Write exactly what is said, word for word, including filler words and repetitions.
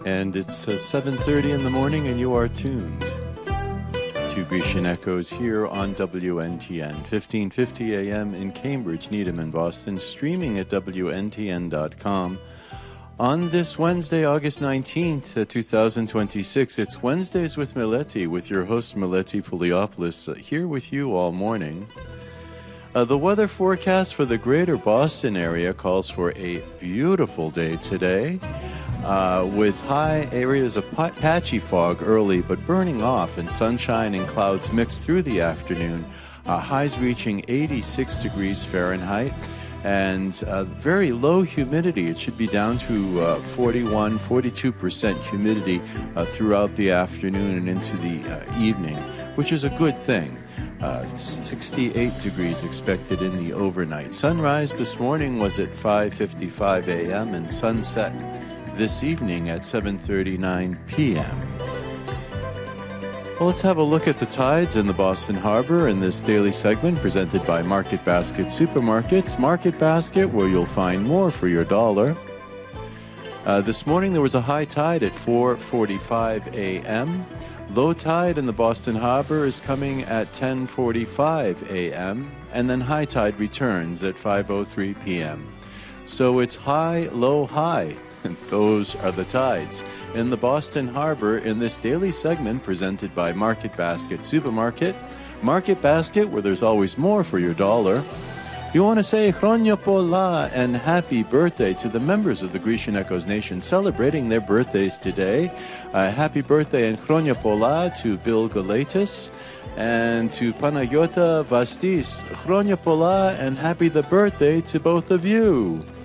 And it's uh, seven thirty in the morning, and you are tuned to Grecian Echoes here on W N T N, fifteen fifty A M in Cambridge, Needham, and Boston, streaming at W N T N dot com. On this Wednesday, August nineteenth, uh, twenty twenty-six, it's Wednesdays with Mileti, with your host, Mileti Poliopoulos, uh, here with you all morning. Uh, the weather forecast for the greater Boston area calls for a beautiful day today, uh, with high areas of pa- patchy fog early, but burning off, and sunshine and clouds mixed through the afternoon, uh, highs reaching eighty-six degrees Fahrenheit. And uh, very low humidity. It should be down to uh, forty-one, forty-two percent humidity uh, throughout the afternoon and into the uh, evening, which is a good thing. Uh, sixty-eight degrees expected in the overnight. Sunrise this morning was at five fifty-five A M and sunset this evening at seven thirty-nine P M Well, let's have a look at the tides in the Boston Harbor in this daily segment presented by Market Basket Supermarkets. Market Basket, where you'll find more for your dollar. Uh, this morning there was a high tide at four forty-five A M Low tide in the Boston Harbor is coming at ten forty-five A M and then high tide returns at five oh three P M So it's high, low, high. And those are the tides in the Boston Harbor in this daily segment presented by Market Basket Supermarket. Market Basket, where there's always more for your dollar. You want to say Chronia Pola and happy birthday to the members of the Grecian Echoes Nation celebrating their birthdays today. Uh, happy birthday and Chronia Pola to Bill Galatis and to Panayota Vastis. Chronia Pola and happy the birthday to both of you.